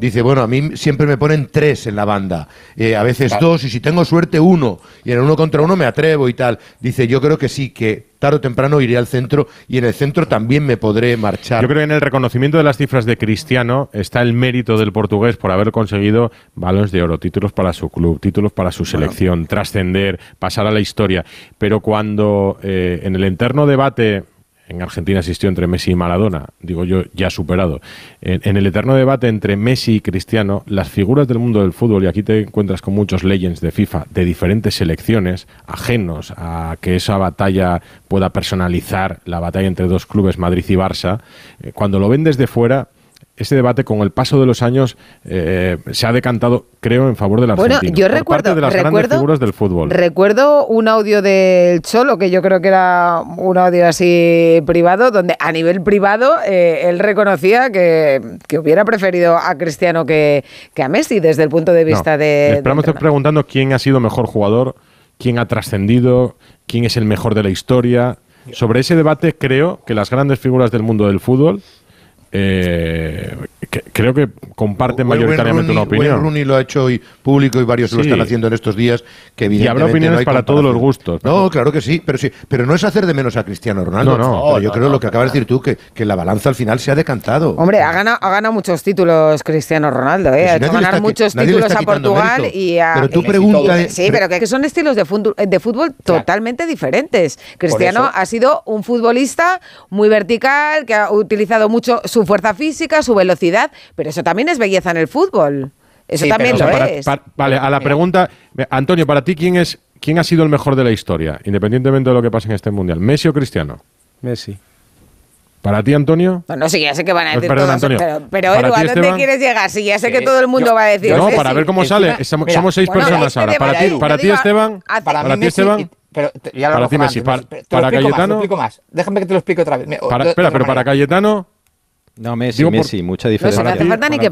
dice, bueno, a mí siempre me ponen 3 en la banda, a veces 2, y si tengo suerte 1, y en el 1 contra 1 me atrevo y tal. Dice, yo creo que sí, que tarde o temprano iré al centro, y en el centro también me podré marchar. Yo creo que en el reconocimiento de las cifras de Cristiano está el mérito del portugués por haber conseguido balones de oro, títulos para su club, títulos para su selección, trascender, pasar a la historia. Pero cuando en el eterno debate, en Argentina existió entre Messi y Maradona, digo yo, ya superado, en el eterno debate entre Messi y Cristiano, las figuras del mundo del fútbol, y aquí te encuentras con muchos legends de FIFA, de diferentes selecciones, ajenos a que esa batalla pueda personalizar la batalla entre dos clubes, Madrid y Barça, cuando lo ven desde fuera, ese debate con el paso de los años se ha decantado, creo, en favor del argentino. Bueno, yo recuerdo, de las grandes figuras del fútbol. Recuerdo un audio del Cholo, que yo creo que era un audio así privado, donde a nivel privado él reconocía que hubiera preferido a Cristiano que a Messi desde el punto de vista de... Esperamos estar preguntando quién ha sido mejor jugador, quién ha trascendido, quién es el mejor de la historia. Sobre ese debate creo que las grandes figuras del mundo del fútbol creo que comparten mayoritariamente una opinión. Wayne Rooney lo ha hecho hoy público y varios lo están haciendo en estos días, que evidentemente y habrá opiniones no hay para todos los gustos. No, claro que sí, pero no es hacer de menos a Cristiano Ronaldo. Pero yo creo lo que acabas de decir tú, que la balanza al final se ha decantado. Hombre, ha ganado muchos títulos Cristiano Ronaldo, ha hecho ganar muchos títulos a Portugal mérito. y a... Pero tú preguntas... Sí, pero que son estilos de fútbol totalmente diferentes. Cristiano ha sido un futbolista muy vertical, que ha utilizado mucho su fuerza física, su velocidad, pero eso también es belleza en el fútbol. Eso también lo es. Vale, a la pregunta, Antonio, para ti, ¿quién ha sido el mejor de la historia, independientemente de lo que pase en este Mundial? ¿Messi o Cristiano? Messi. ¿Para ti, Antonio? Bueno, sí, ya sé que van a decir perdón, todos, Antonio. pero Edu, ¿a dónde quieres llegar? Sí, ya sé que todo el mundo va a decir. No, para ver cómo sale. Somos 6 personas ahora. Para ti, Esteban. Para ti, Esteban. Pero ya lo para ti, Messi. Para Cayetano. Déjame que te lo explique otra vez. Espera, pero para Cayetano. No, Messi, mucha diferencia. No hace falta ni que